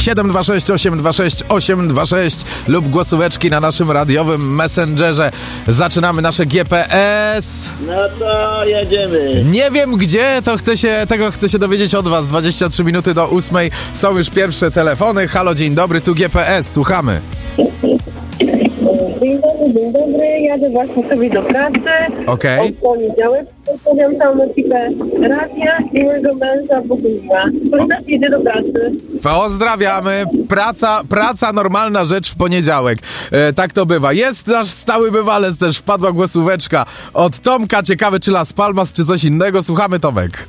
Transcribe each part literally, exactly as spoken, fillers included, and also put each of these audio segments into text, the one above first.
siedem dwa sześć osiem dwa sześć osiem dwa sześć lub głosóweczki na naszym radiowym messengerze. Zaczynamy nasze G P S. No to jedziemy. Nie wiem gdzie, to chcę się, tego chcę się dowiedzieć od was. dwadzieścia trzy minuty do ósmej. Są już pierwsze telefony. Halo, dzień dobry, tu G P S, słuchamy. Dzień dobry, dzień dobry, jadę właśnie sobie do pracy. Okej. Od poniedziałek pozdrawiam całą ekipę radia i mojego męża Bogumiła. Ponieważ jedzie do pracy. Pozdrawiamy. Praca, praca normalna rzecz w poniedziałek. E, tak to bywa. Jest nasz stały bywalec też, wpadła głosóweczka od Tomka. Ciekawe, czy Las Palmas, czy coś innego. Słuchamy, Tomek.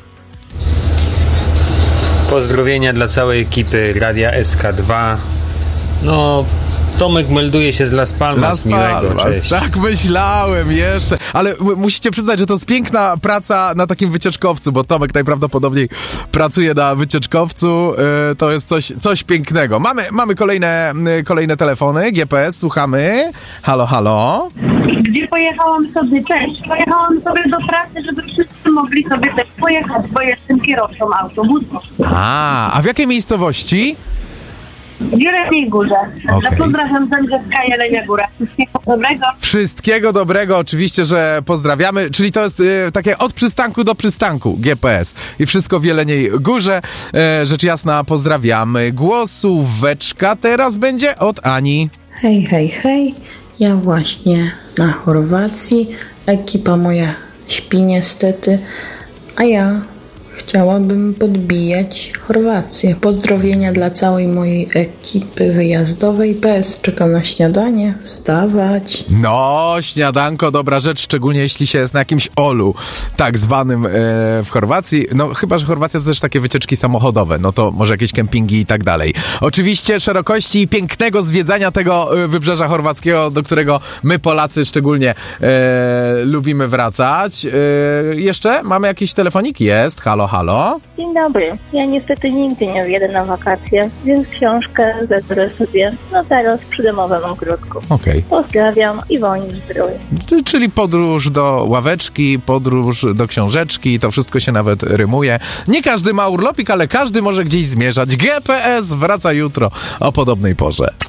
Pozdrowienia dla całej ekipy Radia S K dwa. No, Tomek melduje się z Las Palmas. Las Miłego, Palmas, cześć. tak myślałem jeszcze. Ale m- musicie przyznać, że to jest piękna praca na takim wycieczkowcu, bo Tomek najprawdopodobniej pracuje na wycieczkowcu. Yy, to jest coś, coś pięknego. Mamy, mamy kolejne, yy, kolejne telefony. G P S, słuchamy. Halo, halo. Gdzie pojechałam sobie, cześć, pojechałam sobie do pracy, żeby wszyscy mogli sobie też pojechać, bo jestem kierowcą autobusu. A, a w jakiej miejscowości? W Jeleniej Górze. Także Okej. pozdrawiam Zędrzewska, Jelenia Góra. Wszystkiego dobrego. Wszystkiego dobrego, oczywiście, że pozdrawiamy. Czyli to jest y, takie od przystanku do przystanku G P S. I wszystko w Jeleniej Górze. E, rzecz jasna, pozdrawiamy. Głosóweczka teraz będzie od Ani. Hej, hej, hej. Ja właśnie na Chorwacji. Ekipa moja śpi niestety, a ja chciałabym podbijać Chorwację. Pozdrowienia dla całej mojej ekipy wyjazdowej. P S czekam na śniadanie. Wstawać. No, śniadanko, dobra rzecz, szczególnie jeśli się jest na jakimś olu tak zwanym e, w Chorwacji. No, chyba że Chorwacja to też takie wycieczki samochodowe, no to może jakieś kempingi i tak dalej. Oczywiście szerokości i pięknego zwiedzania tego e, wybrzeża chorwackiego, do którego my Polacy szczególnie e, lubimy wracać. E, jeszcze mamy jakiś telefonik? Jest, halo, halo. Dzień dobry. Ja niestety nigdy nie jedę na wakacje, więc książkę zebrę sobie no teraz przy domowym ogródku. Okej. Pozdrawiam i wolnych zdrowia. Czy- Czyli podróż do ławeczki, podróż do książeczki, to wszystko się nawet rymuje. Nie każdy ma urlopik, ale każdy może gdzieś zmierzać. G P S wraca jutro o podobnej porze.